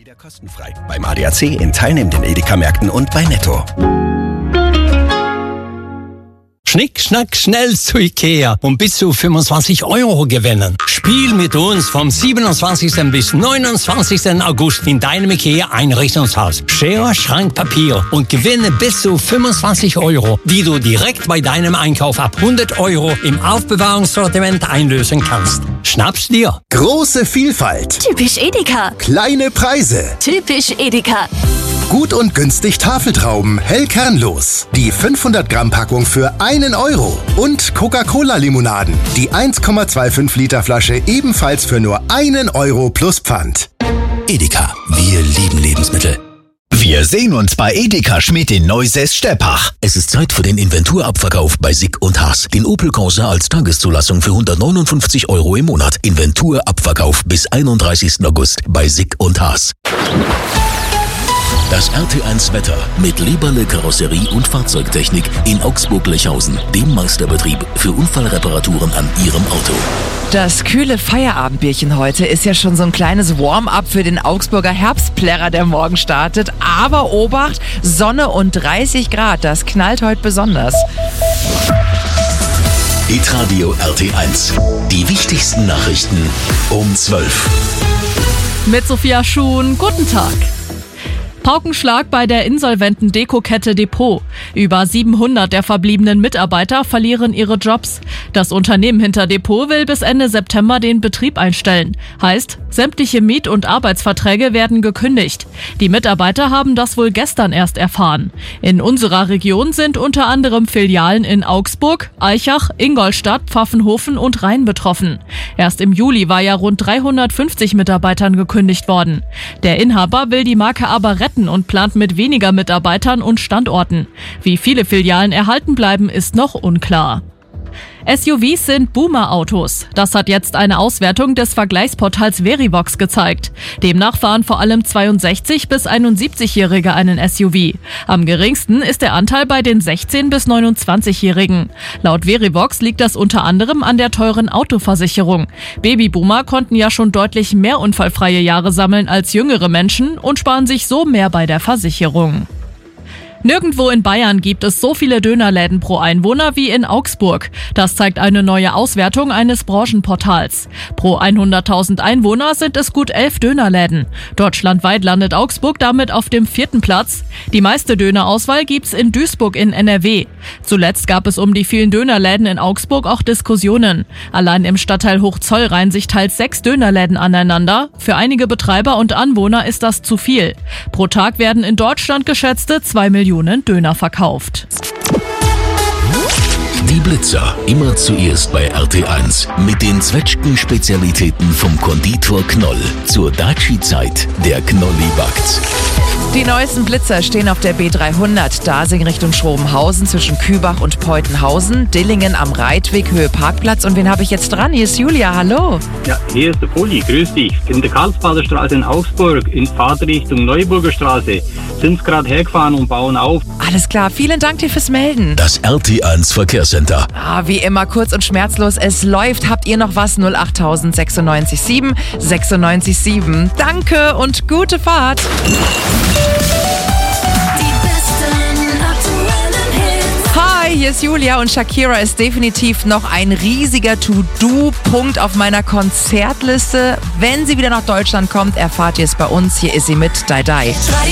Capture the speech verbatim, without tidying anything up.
wieder kostenfrei beim A D A C in teilnehmenden Edeka-Märkten und bei Netto. Schnick, schnack, schnell zu Ikea und bis zu fünfundzwanzig Euro gewinnen. Spiel mit uns vom siebenundzwanzigsten bis neunundzwanzigsten August in deinem Ikea-Einrichtungshaus. Schere, Schrank, Papier und gewinne bis zu fünfundzwanzig Euro, die du direkt bei deinem Einkauf ab hundert Euro im Aufbewahrungssortiment einlösen kannst. Schnapp's dir. Große Vielfalt. Typisch Edeka. Kleine Preise. Typisch Edeka. Gut und günstig Tafeltrauben, hell kernlos. Die fünfhundert Gramm Packung für einen Euro. Und Coca-Cola-Limonaden. Die eins Komma fünfundzwanzig Liter Flasche ebenfalls für nur einen Euro plus Pfand. Edeka, wir lieben Lebensmittel. Wir sehen uns bei Edeka Schmidt in Neusäß-Steppach. Es ist Zeit für den Inventurabverkauf bei Sick und Haas. Den Opel Corsa als Tageszulassung für hundertneunundfünfzig Euro im Monat. Inventurabverkauf bis einunddreißigsten August bei Sick und Haas. Das R T eins Wetter mit Leberle Karosserie und Fahrzeugtechnik in Augsburg-Lechhausen, dem Meisterbetrieb für Unfallreparaturen an Ihrem Auto. Das kühle Feierabendbierchen heute ist ja schon so ein kleines Warm-up für den Augsburger Herbstplärrer, der morgen startet. Aber Obacht, Sonne und dreißig Grad, das knallt heute besonders. Hitradio R T eins. Die wichtigsten Nachrichten um zwölf. Mit Sophia Schuhn, guten Tag. Paukenschlag bei der insolventen Dekokette Depot. Über siebenhundert der verbliebenen Mitarbeiter verlieren ihre Jobs. Das Unternehmen hinter Depot will bis Ende September den Betrieb einstellen. Heißt, sämtliche Miet- und Arbeitsverträge werden gekündigt. Die Mitarbeiter haben das wohl gestern erst erfahren. In unserer Region sind unter anderem Filialen in Augsburg, Aichach, Ingolstadt, Pfaffenhofen und Rhein betroffen. Erst im Juli war ja rund dreihundertfünfzig Mitarbeitern gekündigt worden. Der Inhaber will die Marke aber retten und plant mit weniger Mitarbeitern und Standorten. Wie viele Filialen erhalten bleiben, ist noch unklar. S U Vs sind Boomer-Autos. Das hat jetzt eine Auswertung des Vergleichsportals Verivox gezeigt. Demnach fahren vor allem zweiundsechzig- bis einundsiebzigjährige einen S U V. Am geringsten ist der Anteil bei den sechzehn- bis neunundzwanzigjährigen. Laut Verivox liegt das unter anderem an der teuren Autoversicherung. Babyboomer konnten ja schon deutlich mehr unfallfreie Jahre sammeln als jüngere Menschen und sparen sich so mehr bei der Versicherung. Nirgendwo in Bayern gibt es so viele Dönerläden pro Einwohner wie in Augsburg. Das zeigt eine neue Auswertung eines Branchenportals. Pro hunderttausend Einwohner sind es gut elf Dönerläden. Deutschlandweit landet Augsburg damit auf dem vierten Platz. Die meiste Dönerauswahl gibt's in Duisburg in N R W. Zuletzt gab es um die vielen Dönerläden in Augsburg auch Diskussionen. Allein im Stadtteil Hochzoll reihen sich teils sechs Dönerläden aneinander. Für einige Betreiber und Anwohner ist das zu viel. Pro Tag werden in Deutschland geschätzte zwei Millionen Döner verkauft. Die Blitzer, immer zuerst bei R T eins. Mit den Zwetschgen-Spezialitäten vom Konditor Knoll. Zur Daci-Zeit, der Knolli backt. Die neuesten Blitzer stehen auf der B dreihundert, Dasing Richtung Schrobenhausen zwischen Kübach und Peutenhausen, Dillingen am Reitweg, Höhe Parkplatz. Und wen habe ich jetzt dran? Hier ist Julia, hallo. Ja, hier ist der Pulli, grüß dich. In der Karlsbader Straße in Augsburg, in Fahrtrichtung Neuburger Straße, sind gerade hergefahren und bauen auf. Alles klar, vielen Dank dir fürs Melden. Das R T eins Verkehrscenter. Ah, wie immer kurz und schmerzlos, es läuft. Habt ihr noch was? null acht sechsundneunzig sieben sechsundneunzig sieben. Danke und gute Fahrt. Hi, hier ist Julia und Shakira ist definitiv noch ein riesiger To-Do-Punkt auf meiner Konzertliste. Wenn sie wieder nach Deutschland kommt, erfahrt ihr es bei uns. Hier ist sie mit Die Die.